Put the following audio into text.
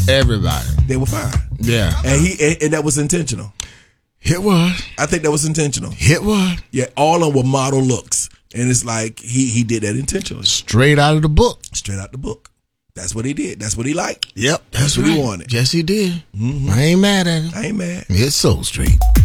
Everybody. They were fine. Yeah. And that was intentional. It was. I think that was intentional. It was. Yeah, all of them were model looks. And it's like he did that intentionally. Straight out of the book. Straight out the book. That's what he did. That's what he liked. Yep. That's what he wanted. Yes, he did. Mm-hmm. I ain't mad at him. I ain't mad. It's so straight.